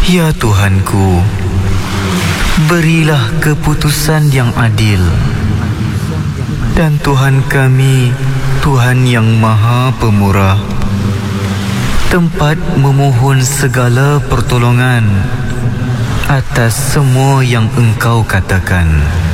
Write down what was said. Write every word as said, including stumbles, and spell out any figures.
Ya Tuhanku, berilah keputusan yang adil. Dan Tuhan kami, Tuhan yang Maha Pemurah, tempat memohon segala pertolongan atas semua yang Engkau katakan.